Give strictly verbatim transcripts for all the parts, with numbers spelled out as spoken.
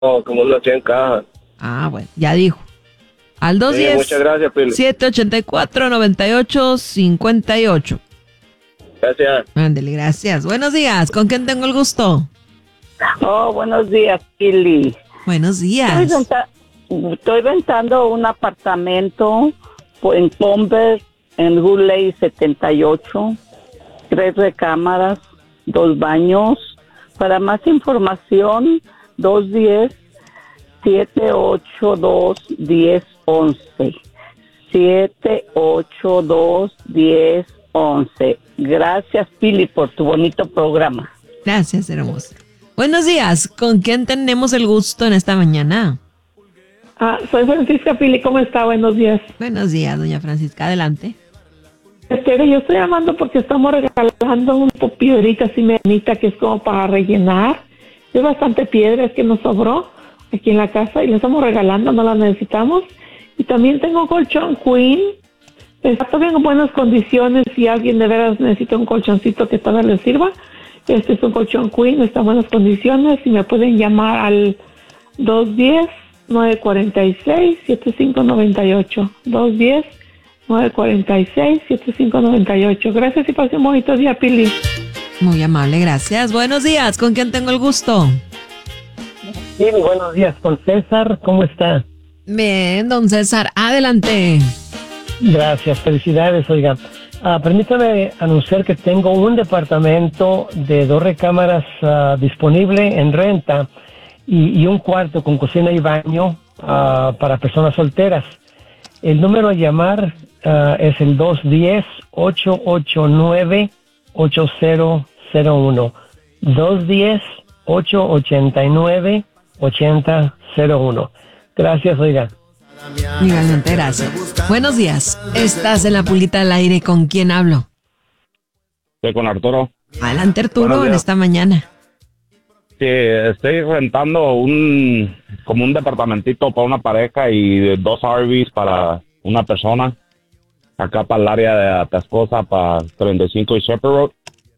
como unas cien cajas. Ah, bueno, ya dijo. Al dos Sí, diez, muchas gracias, Pili. siete ochenta y cuatro, noventa y ocho cincuenta y ocho. Gracias. Ándele, gracias. Buenos días, ¿con quién tengo el gusto? Oh, buenos días, Pili. Buenos días. Estoy, renta- estoy rentando un apartamento en Converse, en Guley setenta y ocho, tres recámaras, dos baños. Para más información, dos uno cero, siete ocho dos, uno cero uno uno. siete ocho dos, uno cero uno uno. Gracias, Pili, por tu bonito programa. Gracias, hermosa. Buenos días, ¿con quién tenemos el gusto en esta mañana? Ah, soy Francisca Pili, ¿cómo está? Buenos días. Buenos días, doña Francisca, adelante. Este, yo estoy llamando porque estamos regalando un piedrita así medianita que es como para rellenar. Es bastante piedra, es que nos sobró aquí en la casa y la estamos regalando, no la necesitamos. Y también tengo colchón queen. Está todavía en buenas condiciones. Si alguien de veras necesita un colchoncito que todavía le sirva, este es un colchón queen, está en buenas condiciones y me pueden llamar al dos uno cero, nueve cuatro seis, siete cinco nueve ocho. dos uno cero, nueve cuatro seis, siete cinco nueve ocho. Gracias y pasen un bonito día, Pili. Muy amable, gracias. Buenos días, ¿con quién tengo el gusto? Sí, buenos días, con César, ¿cómo está? Bien, don César, adelante. Gracias, felicidades, oiga. Ah, permítame anunciar que tengo un departamento de dos recámaras uh, disponible en renta y, y un cuarto con cocina y baño uh, para personas solteras. El número a llamar uh, es el dos uno cero, ocho ocho nueve, ocho cero cero uno. dos uno cero, ocho ocho nueve, ocho cero cero uno. Gracias, oiga. Igualmente, gracias. Buenos días. Estás en la pulita del aire. ¿Con quién hablo? Estoy con Arturo. Adelante, Arturo, Buenos en días. esta mañana. Sí, estoy rentando un como un departamentito para una pareja y dos R Vs para una persona. Acá para el área de Atascosa, para treinta y cinco y Shepherd Road.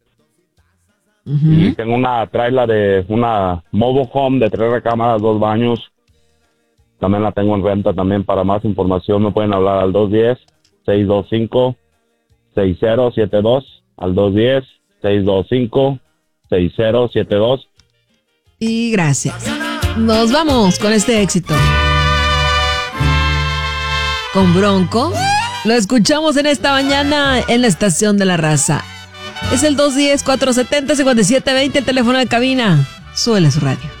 Uh-huh. Y tengo una trailer de una mobile home de tres recámaras, dos baños. También la tengo en renta. También para más información me pueden hablar al dos uno cero, seis dos cinco, seis cero siete dos, al dos uno cero, seis dos cinco, seis cero siete dos. Y gracias. Nos vamos con este éxito. Con Bronco. Lo escuchamos en esta mañana en la estación de la raza. Es el dos uno cero, cuatro siete cero, cinco siete dos cero, el teléfono de cabina. Súbele su radio.